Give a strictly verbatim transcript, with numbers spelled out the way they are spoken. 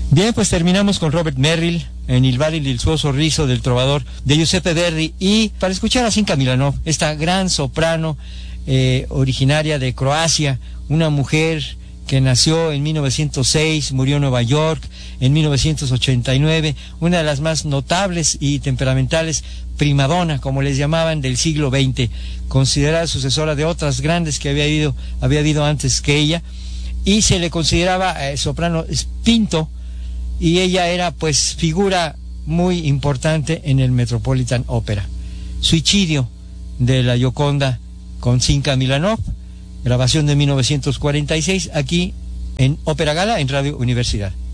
Bien, pues terminamos con Robert Merrill en Il val del suo sorriso del trovador de Giuseppe Verdi, y para escuchar a Zinka Milanov, esta gran soprano eh, originaria de Croacia, una mujer que nació en mil novecientos seis, murió en Nueva York en mil novecientos ochenta y nueve, una de las más notables y temperamentales primadona, como les llamaban, del siglo veinte, considerada sucesora de otras grandes que había habido, había habido antes que ella, y se le consideraba eh, soprano spinto, y ella era pues figura muy importante en el Metropolitan Opera. Suicidio de la Gioconda con Zinka Milanov, grabación de mil novecientos cuarenta y seis, aquí en Ópera Gala, en Radio Universidad.